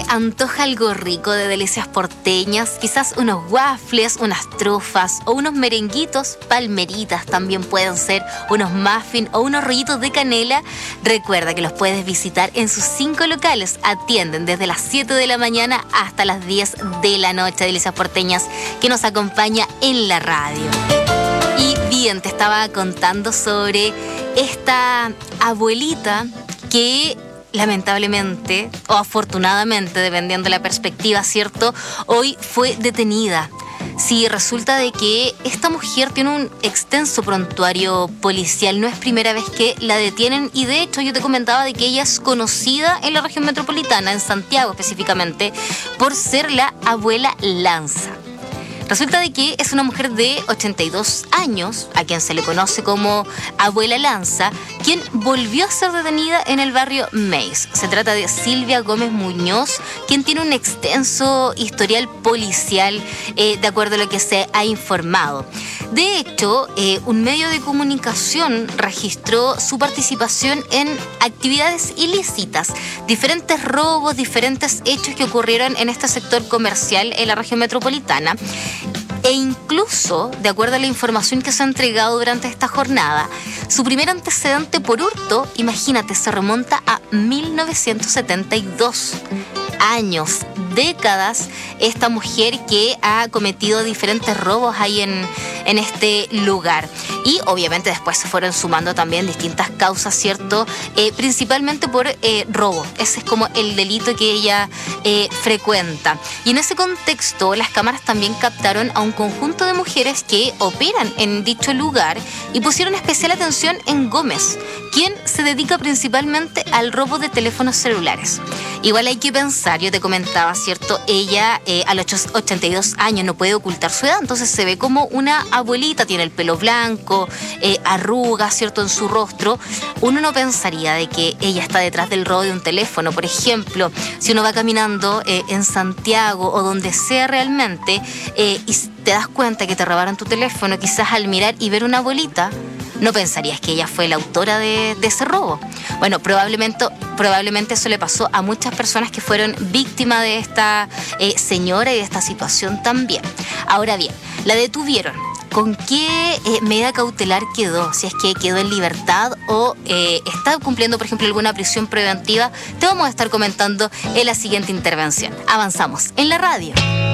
antoja algo rico de delicias porteñas? Quizás unos waffles, unas trufas o unos merenguitos, palmeritas también pueden ser, unos muffins o unos rollitos de canela. Recuerda que los puedes visitar en sus 5 locales. Atienden desde las 7 de la mañana hasta las 10 de la noche. Delicias porteñas que nos acompaña en la radio. Y bien, te estaba contando sobre esta abuelita que lamentablemente o afortunadamente, dependiendo de la perspectiva, ¿cierto?, hoy fue detenida. Sí, resulta de que esta mujer tiene un extenso prontuario policial. No es primera vez que la detienen y de hecho yo te comentaba de que ella es conocida en la región metropolitana, en Santiago específicamente, por ser la abuela Lanza. Resulta de que es una mujer de 82 años, a quien se le conoce como abuela Lanza, quien volvió a ser detenida en el barrio Meis. Se trata de Silvia Gómez Muñoz, quien tiene un extenso historial policial, de acuerdo a lo que se ha informado. De hecho, un medio de comunicación registró su participación en actividades ilícitas, diferentes robos, diferentes hechos que ocurrieron en este sector comercial en la región metropolitana. E incluso, de acuerdo a la información que se ha entregado durante esta jornada, su primer antecedente por hurto, imagínate, se remonta a 1972. Años, décadas, esta mujer que ha cometido diferentes robos ahí en este lugar. Y obviamente después se fueron sumando también distintas causas, ¿cierto? Principalmente por robo. Ese es como el delito que ella frecuenta. Y en ese contexto, las cámaras también captaron a un conjunto de mujeres que operan en dicho lugar y pusieron especial atención en Gómez, quien se dedica principalmente al robo de teléfonos celulares. Igual hay que pensar, yo te comentaba, ¿cierto? Ella a los 82 años no puede ocultar su edad, entonces se ve como una abuelita, tiene el pelo blanco, arrugas, ¿cierto?, en su rostro. Uno no pensaría de que ella está detrás del robo de un teléfono. Por ejemplo, si uno va caminando en Santiago o donde sea realmente y te das cuenta que te robaron tu teléfono, quizás al mirar y ver una abuelita, no pensarías que ella fue la autora de ese robo. Bueno, probablemente eso le pasó a muchas personas que fueron víctimas de esta señora y de esta situación también. Ahora bien, la detuvieron. ¿Con qué medida cautelar quedó? Si es que quedó en libertad o está cumpliendo, por ejemplo, alguna prisión preventiva, te vamos a estar comentando en la siguiente intervención. Avanzamos en la radio.